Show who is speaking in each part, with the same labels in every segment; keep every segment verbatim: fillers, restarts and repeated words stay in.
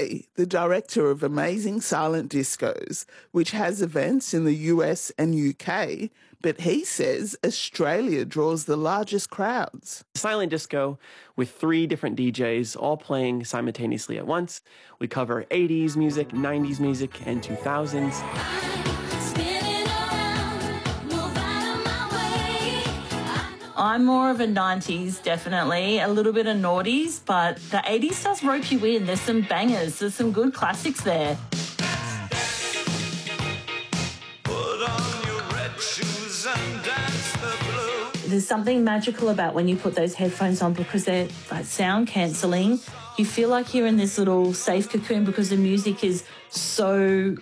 Speaker 1: Gay, the director of Amazing Silent Discos, which has events in the U S and U K, but he says Australia draws the largest crowds.
Speaker 2: Silent disco with three different D Js all playing simultaneously at once. We cover eighties music, nineties music, and two thousands.
Speaker 3: I'm more of a nineties, definitely, a little bit of noughties, but the eighties does rope you in. There's some bangers, there's some good classics there.
Speaker 4: Put on your red shoes and dance the blue.
Speaker 3: There's something magical about when you put those headphones on because they're like sound cancelling. You feel like you're in this little safe cocoon because the music is so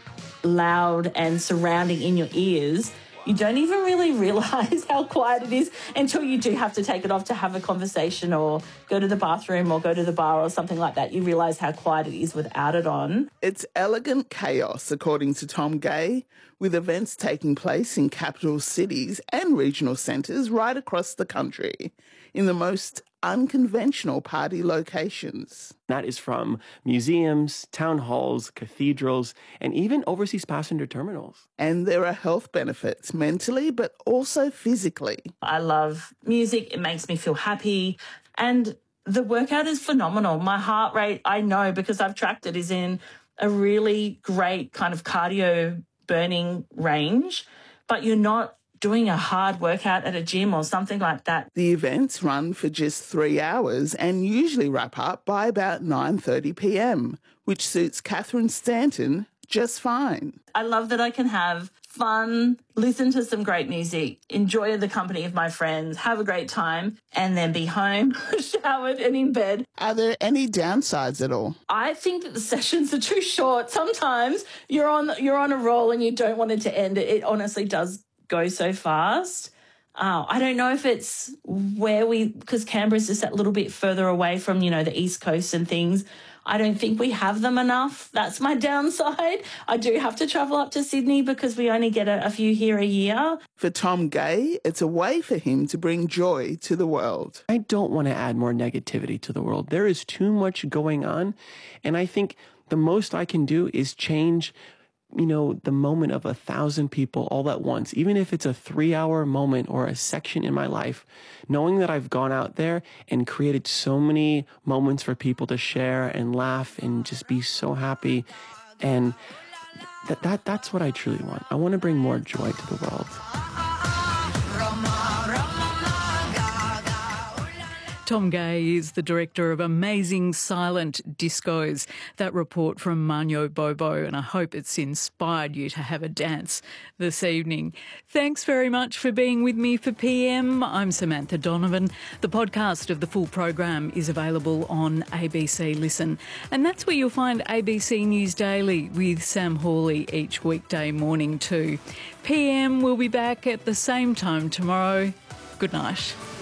Speaker 3: loud and surrounding in your ears. You don't even really realise how quiet it is until you do have to take it off to have a conversation or go to the bathroom or go to the bar or something like that. You realise how quiet it is without it on.
Speaker 1: It's elegant chaos, according to Tom Gay, with events taking place in capital cities and regional centres right across the country in the most unconventional party locations.
Speaker 2: That is from museums, town halls, cathedrals, and even overseas passenger terminals.
Speaker 1: And there are health benefits mentally, but also physically.
Speaker 3: I love music. It makes me feel happy. And the workout is phenomenal. My heart rate, I know because I've tracked it, is in a really great kind of cardio burning range, but you're not doing a hard workout at a gym or something like that.
Speaker 1: The events run for just three hours and usually wrap up by about nine thirty p m, which suits Catherine Stanton just fine.
Speaker 3: I love that I can have fun, listen to some great music, enjoy the company of my friends, have a great time, and then be home, showered and in bed.
Speaker 1: Are there any downsides at all?
Speaker 3: I think that the sessions are too short. Sometimes you're on you're on a roll and you don't want it to end. It honestly does go so fast. Uh, I don't know if it's where we, because Canberra's just that little bit further away from, you know, the East Coast and things. I don't think we have them enough. That's my downside. I do have to travel up to Sydney because we only get a, a few here a year.
Speaker 1: For Tom Gay, it's a way for him to bring joy to the world.
Speaker 2: I don't want to add more negativity to the world. There is too much going on, and I think the most I can do is change you know, the moment of a thousand people all at once, even if it's a three hour moment or a section in my life, knowing that I've gone out there and created so many moments for people to share and laugh and just be so happy. And that, that that's what I truly want. I want to bring more joy to the world.
Speaker 5: Tom Gay is the director of Amazing Silent Discos. That report from Manyo Bobo, and I hope it's inspired you to have a dance this evening. Thanks very much for being with me for P M. I'm Samantha Donovan. The podcast of the full program is available on A B C Listen, and that's where you'll find A B C News Daily with Sam Hawley each weekday morning too. P M will be back at the same time tomorrow. Good night.